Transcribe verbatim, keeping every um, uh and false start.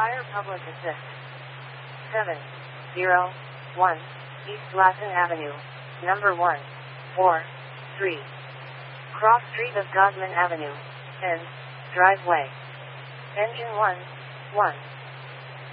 Fire Public Assist. seven zero one East Latin Avenue, number one four three. Cross Street of Godman Avenue, N. Driveway. Engine one one.